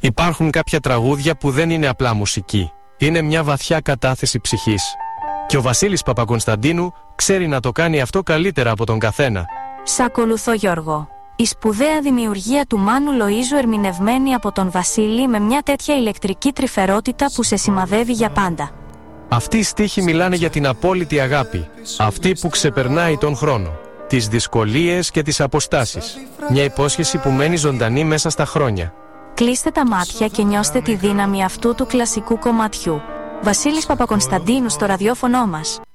Υπάρχουν κάποια τραγούδια που δεν είναι απλά μουσική. Είναι μια βαθιά κατάθεση ψυχής. Και ο Βασίλης Παπακωνσταντίνου ξέρει να το κάνει αυτό καλύτερα από τον καθένα. Σ' ακολουθώ, Γιώργο. Η σπουδαία δημιουργία του Μάνου Λοΐζου, ερμηνευμένη από τον Βασίλη με μια τέτοια ηλεκτρική τρυφερότητα που σε σημαδεύει για πάντα. Αυτοί οι στίχοι μιλάνε για την απόλυτη αγάπη. Αυτή που ξεπερνάει τον χρόνο, τις δυσκολίες και τις αποστάσεις. Μια υπόσχεση που μένει ζωντανή μέσα στα χρόνια. Κλείστε τα μάτια και νιώστε τη δύναμη αυτού του κλασικού κομματιού. Βασίλης Παπακωνσταντίνου στο ραδιόφωνο μας.